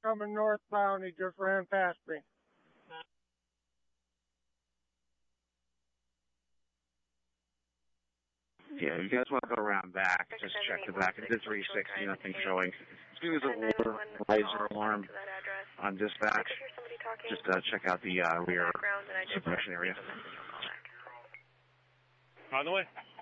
coming northbound. He just ran past me. Yeah, if you guys want to go around back, just check the back. It is 360, nothing showing. As soon as a laser alarm on dispatch, just check out the rear suppression area. On the way.